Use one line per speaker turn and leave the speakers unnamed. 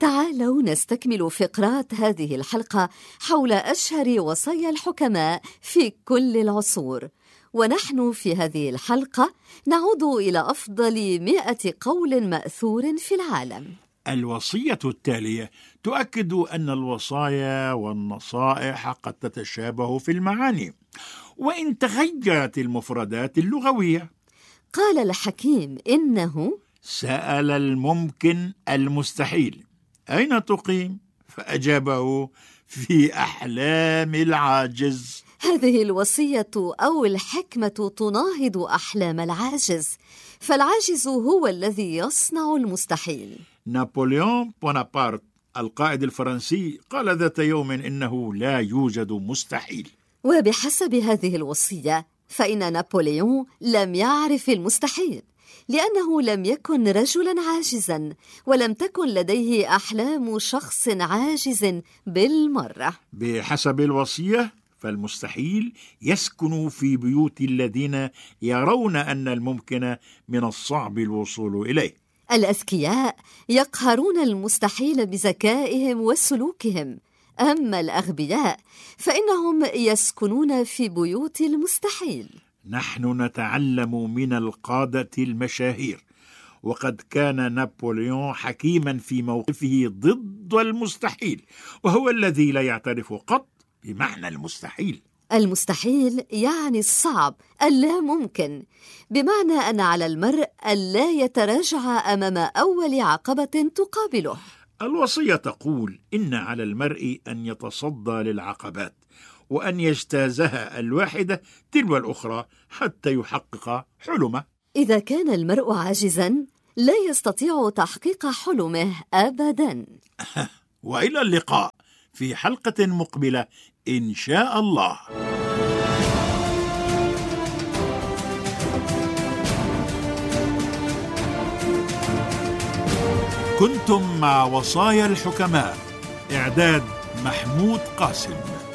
تعالوا نستكمل فقرات هذه الحلقة حول أشهر وصايا الحكماء في كل العصور. ونحن في هذه الحلقة نعود إلى أفضل 100 قول مأثور في العالم.
الوصية التالية تؤكد أن الوصايا والنصائح قد تتشابه في المعاني، وإن تغيرت المفردات اللغوية.
قال الحكيم إنه
سأل الممكن المستحيل: أين تقيم؟ فأجابه: في أحلام العاجز.
هذه الوصية أو الحكمة تناهض أحلام العاجز، فالعاجز هو الذي يصنع المستحيل.
نابليون بونابرت القائد الفرنسي قال ذات يوم إنه لا يوجد مستحيل.
وبحسب هذه الوصية فإن نابليون لم يعرف المستحيل، لأنه لم يكن رجلاً عاجزاً، ولم تكن لديه أحلام شخص عاجز بالمرة.
بحسب الوصية فالمستحيل يسكن في بيوت الذين يرون أن الممكن من الصعب الوصول إليه.
الأذكياء يقهرون المستحيل بذكائهم وسلوكهم، أما الأغبياء فإنهم يسكنون في بيوت المستحيل.
نحن نتعلم من القادة المشاهير، وقد كان نابليون حكيما في موقفه ضد المستحيل، وهو الذي لا يعترف قط بمعنى المستحيل.
المستحيل يعني الصعب، اللا ممكن، بمعنى أن على المرء ألا يتراجع أمام أول عقبة تقابله.
الوصية تقول إن على المرء أن يتصدى للعقبات، وأن يجتازها الواحدة تلو الأخرى حتى يحقق حلمه.
إذا كان المرء عاجزاً لا يستطيع تحقيق حلمه أبداً.
وإلى اللقاء في حلقة مقبلة إن شاء الله. كنتم مع وصايا الحكماء، إعداد محمود قاسم.